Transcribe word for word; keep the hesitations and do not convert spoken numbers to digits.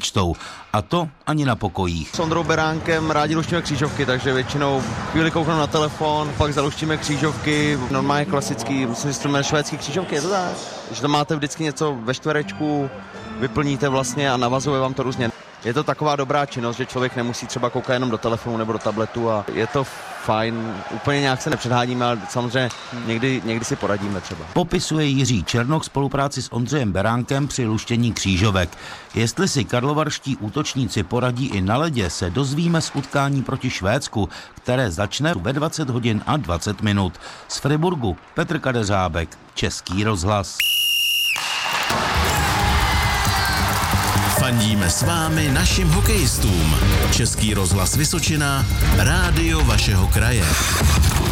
nečtou. A to ani na pokojích. S Ondrou Beránkem rádi luštíme křížovky, takže většinou chvíli koukneme na telefon, pak zaluštíme křížovky, normálně klasický, myslím, že to jmenuje švédský křížovky, je to tak? Že tam máte vždycky něco ve čtverečku, vyplníte vlastně a navazuje vám to různě. Je to taková dobrá činnost, že člověk nemusí třeba koukat jenom do telefonu nebo do tabletu a je to fajn. Úplně nějak se nepředháníme, ale samozřejmě někdy, někdy si poradíme třeba. Popisuje Jiří Černoch spolupráci s Ondřejem Beránkem při luštění křížovek. Jestli si karlovarští útočníci poradí i na ledě, se dozvíme z utkání proti Švédsku, které začne ve dvacet hodin a dvacet minut. Z Friburgu Petr Kadeřábek, Český rozhlas. Fandíme s vámi našim hokejistům. Český rozhlas Vysočina, rádio vašeho kraje.